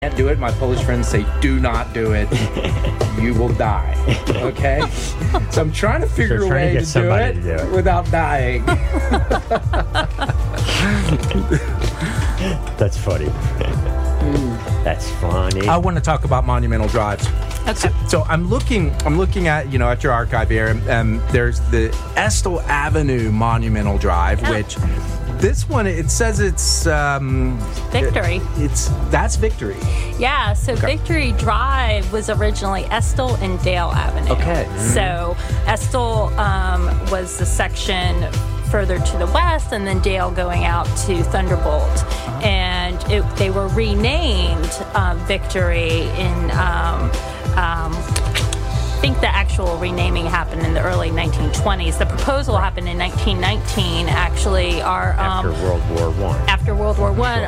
can't do it. My Polish friends say, do not do it. You will die. Okay? So I'm trying to figure a way to do it without dying. That's funny. That's funny. I want to talk about monumental drives. Okay. So I'm looking at at your archive here, and there's the Estill Avenue Monumental Drive, which this one it says it's Victory. That's Victory. Yeah, so Victory Drive was originally Estill and Dale Avenue. Okay. So Estill was the section further to the west, and then Dale going out to Thunderbolt. And they were renamed Victory in, I think the actual renaming happened in the early 1920s. The proposal happened in 1919, actually. After World War I. After World War I,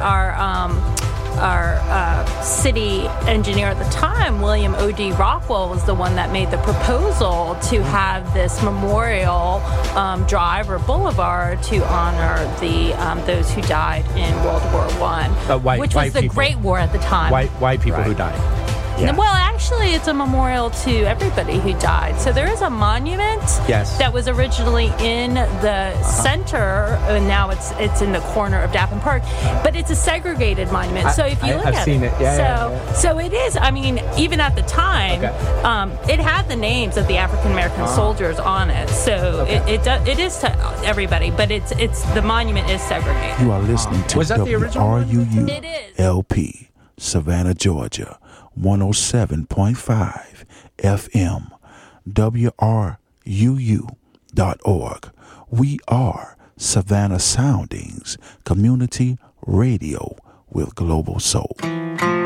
our city engineer at the time, William O.D. Rockwell, was the one that made the proposal to have this memorial drive or boulevard to honor those who died in World War I, which was the Great War at the time. White people who died. Yeah. Well, actually, it's a memorial to everybody who died. So there is a monument that was originally in the center, and now it's in the corner of Dappen Park. But it's a segregated monument. So if you look at it, I've seen it. So it is. I mean, even at the time, it had the names of the African American soldiers on it. So it is to everybody, but it's the monument is segregated. You are listening to Was that the original WRUU It is. LP, Savannah, Georgia, 107.5 FM, WRUU.org. We are Savannah Soundings Community Radio with Global Soul.